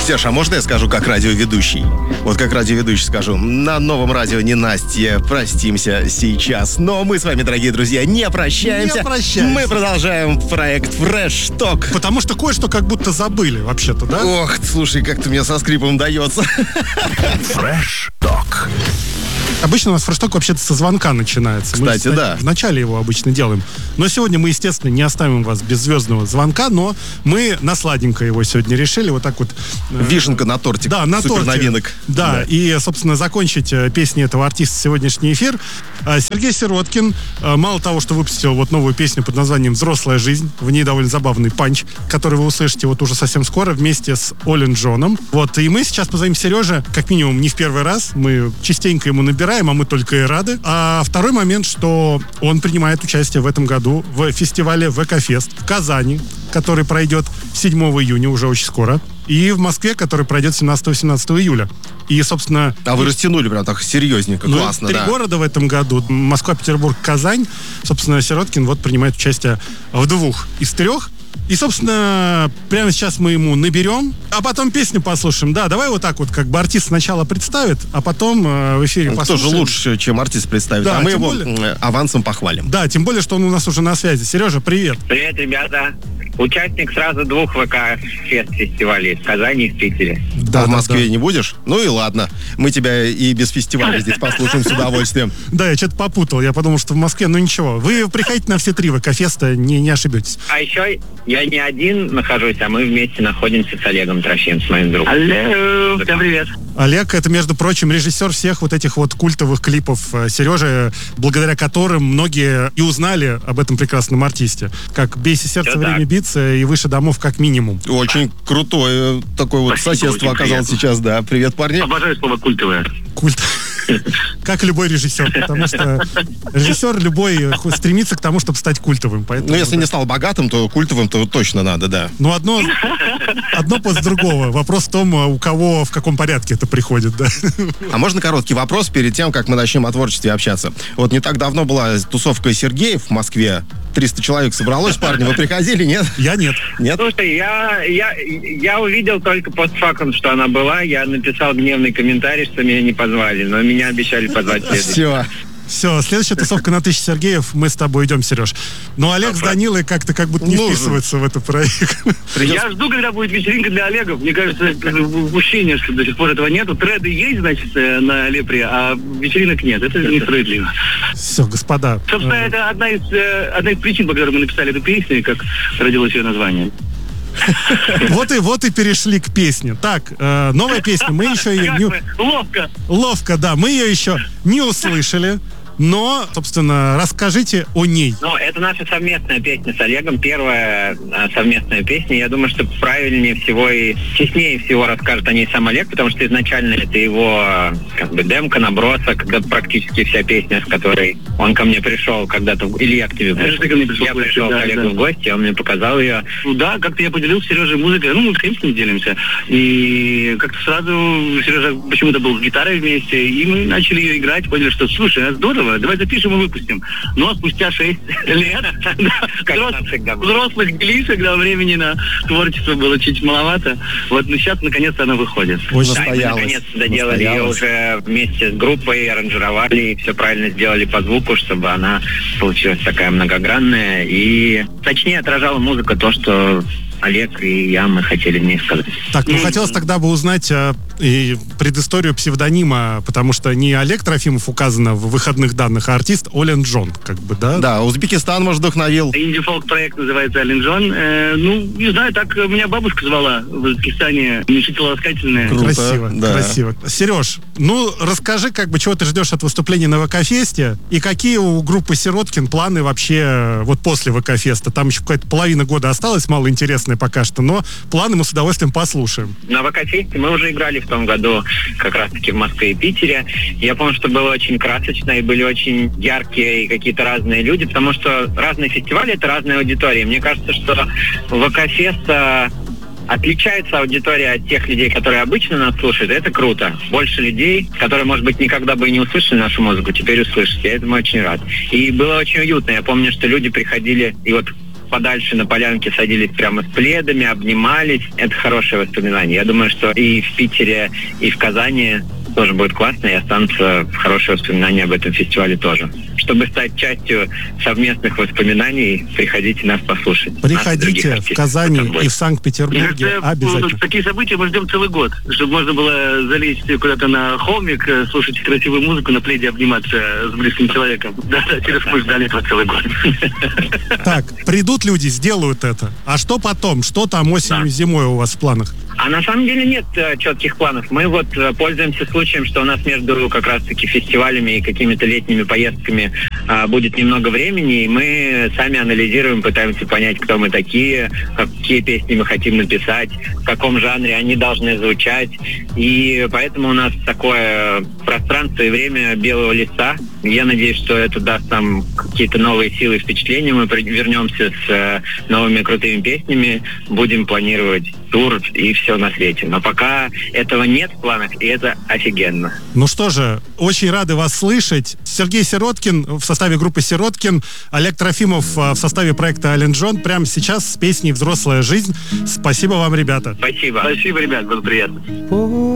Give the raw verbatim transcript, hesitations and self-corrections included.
Серж, а можно я скажу как радиоведущий? Вот как радиоведущий скажу. На новом радио ненастье. Простимся сейчас. Но мы с вами, дорогие друзья, не прощаемся. Не прощаемся. Мы продолжаем проект Fresh Talk. Потому что кое-что как будто забыли, вообще-то, да? Ох, слушай, как-то мне со скрипом дается. Fresh Talk. Обычно у нас фрешток вообще-то со звонка начинается. Кстати, мы, да. В начале его обычно делаем. Но сегодня мы, естественно, не оставим вас без звездного звонка, но мы на сладенько его сегодня решили. Вот так вот. Вишенка на торте. Да, на Супер торте. новинок. Да, да, и, собственно, закончить песни этого артиста сегодняшний эфир. Сергей Сироткин, мало того, что выпустил вот новую песню под названием «Взрослая жизнь», в ней довольно забавный панч, который вы услышите вот уже совсем скоро вместе с Олен Джоном. Вот, и мы сейчас позвоним Сереже, как минимум, не в первый раз. Мы частенько ему набираем, а мы только и рады. А второй момент, что он принимает участие в этом году в фестивале ВК-фест в Казани, который пройдет седьмого июня, уже очень скоро, и в Москве, который пройдет семнадцатого-восемнадцатого июля. И, собственно... А вы растянули прям так серьезненько, ну, классно, три да. города в этом году. Москва, Петербург, Казань. Собственно, Сироткин вот принимает участие в двух из трех. И, собственно, прямо сейчас мы ему наберем, а потом песню послушаем. Да, давай вот так вот, как бы артист сначала представит, а потом э, в эфире Кто послушаем. же лучше, чем артист представит, Да, а мы тем его более... авансом похвалим. Да, тем более, что он у нас уже на связи. Сережа, привет. Привет, ребята. Участник сразу двух ВК-фест-фестивалей в Казани и в Питере. Да, а в Москве да. не будешь? Ну и ладно. Мы тебя и без фестиваля здесь послушаем с удовольствием. Да, я что-то попутал. Я подумал, что в Москве, ну ничего. Вы приходите на все три ВК-феста, не, не ошибетесь. А еще я не один нахожусь, а мы вместе находимся с Олегом Трофимовым, с моим другом. Алло, всем привет. Олег, это, между прочим, режиссер всех вот этих вот культовых клипов Сережи, благодаря которым многие и узнали об этом прекрасном артисте. Как «Бейся сердце, Все время так. биться» и «Выше домов» как минимум. Очень крутое такое вот Спасибо, соседство очень оказалось приятно. сейчас, да. Привет, парни. Обожаю слово «культовое». Культ. Как любой режиссер, потому что режиссер любой стремится к тому, чтобы стать культовым. Поэтому, Ну, если да. не стал богатым, то культовым, то точно надо, да. Ну, одно, одно после другого. Вопрос в том, у кого, в каком порядке это приходит, да. А можно короткий вопрос перед тем, как мы начнем о творчестве общаться? Вот не так давно была тусовка Сергеев в Москве. триста человек собралось, парни, вы приходили, нет? Я нет. Нет? Слушай, я, я, я увидел только постфактум, что она была. Я написал гневный комментарий, что меня не позвали, но меня обещали позвать следующий. Все. Все, следующая тусовка на тысячу Сергеев, мы с тобой идем, Сереж. Но Олег с Данилой как-то как будто не Нужен. вписываются в этот проект. Я жду, когда будет вечеринка для Олега. Мне кажется, это упущение, что до сих пор этого нету. Треды есть, значит, на Лепре, а вечеринок нет. Это несправедливо. Все, господа. Собственно, это одна из, одна из причин, по которой мы написали эту песню, и как родилось ее название. Вот и вот и перешли к песне. Так, э, новая песня, мы еще ее Как не... мы? Ловко. Ловко, да, мы ее еще не услышали. Но, собственно, расскажите о ней. Ну, это наша совместная песня с Олегом, первая а, совместная песня. Я думаю, что правильнее всего и честнее всего расскажет о ней сам Олег, потому что изначально это его как бы демка, набросок, да, практически вся песня, с которой он ко мне пришел когда-то, или я к тебе пришел. Это ты ко мне пришел Я в гости, пришел да, к Олегу да. в гости, он мне показал ее. Ну да, как-то я поделился с Сережей музыкой. Ну, мы, конечно, не делимся. И как-то сразу Сережа почему-то был с гитарой вместе, и мы начали ее играть, поняли, что, слушай, здорово, давай запишем и выпустим. Но спустя шесть лет взрослых делишек, да, времени на творчество было чуть маловато. Вот, ну сейчас, наконец-то, она выходит. Очень Да, и мы Настоялась. наконец-то доделали ее Настоялась. уже вместе с группой, аранжировали, и все правильно сделали по звуку, чтобы она получилась такая многогранная и точнее отражала музыка то, что Олег и я, мы хотели в ней сказать. Так, ну хотелось тогда бы узнать э, и предысторию псевдонима, потому что не Олег Трофимов указано в выходных данных, а артист Олен Джон, как бы, да? Да, Узбекистан, может, вдохновил. Инди-фолк-проект называется «Ален Джон». Э, ну, не знаю, так меня бабушка звала в Узбекистане. Мечтала-ласкательная. Круто, Красиво, да. красиво. Сереж, ну расскажи, как бы, чего ты ждешь от выступления на ВК-фесте и какие у группы Сироткин планы вообще э, вот после ВК-феста? Там еще какая-то половина года осталось, мало интересное пока что, но планы мы с удовольствием послушаем. На ВК-фесте мы уже играли в том году как раз-таки в Москве и Питере. Я помню, что было очень красочно и были очень яркие и какие-то разные люди, потому что разные фестивали — это разные аудитории. Мне кажется, что ВК-фест отличается аудитория от тех людей, которые обычно нас слушают, и это круто. Больше людей, которые, может быть, никогда бы и не услышали нашу музыку, теперь услышат. Я этому очень рад. И было очень уютно. Я помню, что люди приходили, и вот подальше на полянке садились прямо с пледами, обнимались. Это хорошее воспоминание. Я думаю, что и в Питере, и в Казани тоже будет классно, и останутся хорошие воспоминания об этом фестивале тоже. Чтобы стать частью совместных воспоминаний, приходите нас послушать. Приходите нас в Казани и в Санкт-Петербурге Это, обязательно. Такие события мы ждем целый год, чтобы можно было залезть куда-то на холмик, слушать красивую музыку, на пледе обниматься с близким человеком. Да, да, через мы ждали этого целый год. Так, придут люди, сделают это. А что потом? Что там осенью, Да. зимой у вас в планах? А на самом деле нет э, четких планов. Мы вот э, пользуемся случаем, что у нас между как раз-таки фестивалями и какими-то летними поездками э, будет немного времени, и мы сами анализируем, пытаемся понять, кто мы такие, какие песни мы хотим написать, в каком жанре они должны звучать. И поэтому у нас такое пространство и время белого листа. Я надеюсь, что это даст нам какие-то новые силы и впечатления. Мы при- вернемся с э, новыми крутыми песнями, будем планировать тур и все на свете. Но пока этого нет в планах, и это офигенно. Ну что же, очень рады вас слышать. Сергей Сироткин в составе группы «Сироткин», Олег Трофимов в составе проекта «Ален Джон» прямо сейчас с песней «Взрослая жизнь». Спасибо вам, ребята. Спасибо. Спасибо, ребят, было приятно.